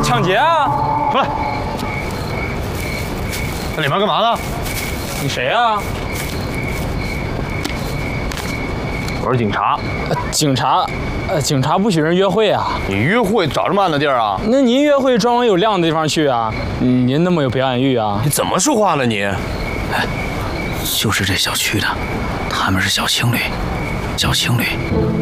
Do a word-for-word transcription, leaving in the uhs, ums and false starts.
抢劫啊！ 出来！在里面干嘛呢？ 你谁啊？ 我是警察。 呃、警察，呃，警察不许人约会啊！ 你约会找这么暗的地儿啊？ 那您约会专往有亮的地方去啊？您那么有表演欲啊？ 你怎么说话呢你？ 哎，就是这小区的，他们是小情侣，小情侣。